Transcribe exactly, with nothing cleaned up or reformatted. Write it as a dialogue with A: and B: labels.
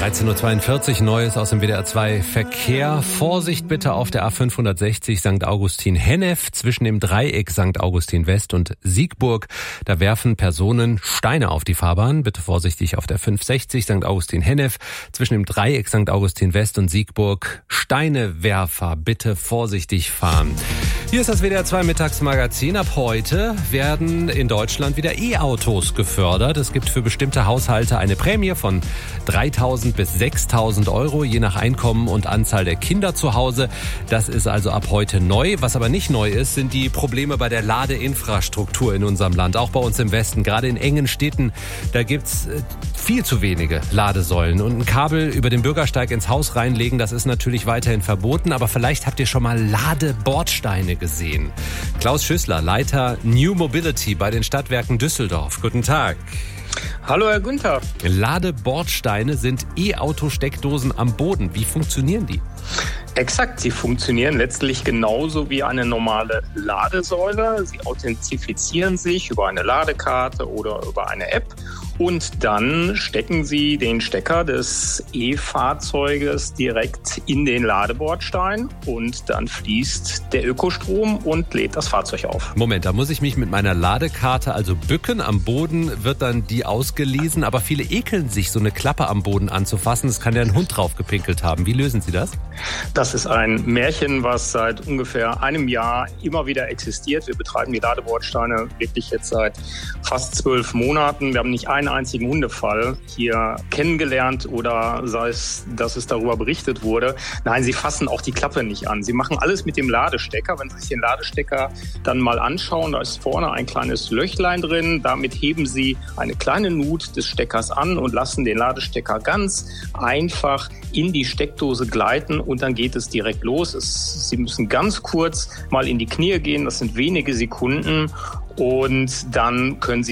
A: dreizehn Uhr zweiundvierzig, Neues aus dem W D R zwei Verkehr. Vorsicht bitte auf der A fünfhundertsechzig Sankt Augustin-Hennef zwischen dem Dreieck Sankt Augustin West und Siegburg. Da werfen Personen Steine auf die Fahrbahn. Bitte vorsichtig auf der fünfhundertsechzig Sankt Augustin-Hennef zwischen dem Dreieck Sankt Augustin West und Siegburg. Steinewerfer, bitte vorsichtig fahren. Hier ist das W D R zwei Mittagsmagazin. Ab heute werden in Deutschland wieder E-Autos gefördert. Es gibt für bestimmte Haushalte eine Prämie von dreitausend bis sechstausend Euro, je nach Einkommen und Anzahl der Kinder zu Hause. Das ist also ab heute neu. Was aber nicht neu ist, sind die Probleme bei der Ladeinfrastruktur in unserem Land. Auch bei uns im Westen, gerade in engen Städten, da gibt's viel zu wenige Ladesäulen. Und ein Kabel über den Bürgersteig ins Haus reinlegen, das ist natürlich weiterhin verboten. Aber vielleicht habt ihr schon mal Ladebordsteine gesehen. Klaus Schüssler, Leiter New Mobility bei den Stadtwerken Düsseldorf. Guten Tag.
B: Hallo Herr Günther.
A: Ladebordsteine sind E-Auto-Steckdosen am Boden. Wie funktionieren die?
B: Exakt, sie funktionieren letztlich genauso wie eine normale Ladesäule. Sie authentifizieren sich über eine Ladekarte oder über eine App und dann stecken Sie den Stecker des E-Fahrzeuges direkt in den Ladebordstein und dann fließt der Ökostrom und lädt das Fahrzeug auf.
A: Moment, da muss ich mich mit meiner Ladekarte also bücken. Am Boden wird dann die ausgelesen, aber viele ekeln sich, so eine Klappe am Boden anzufassen. Es kann ja ein Hund drauf gepinkelt haben. Wie lösen Sie das?
B: Das ist ein Märchen, was seit ungefähr einem Jahr immer wieder existiert. Wir betreiben die Ladebordsteine wirklich jetzt seit fast zwölf Monaten. Wir haben nicht einen einzigen Hundefall hier kennengelernt oder sei es, dass es darüber berichtet wurde. Nein, sie fassen auch die Klappe nicht an. Sie machen alles mit dem Ladestecker. Wenn Sie sich den Ladestecker dann mal anschauen, da ist vorne ein kleines Löchlein drin. Damit heben Sie eine kleine Nut des Steckers an und lassen den Ladestecker ganz einfach in die Steckdose gleiten und dann geht es direkt los. Es, Sie müssen ganz kurz mal in die Knie gehen, das sind wenige Sekunden und dann können Sie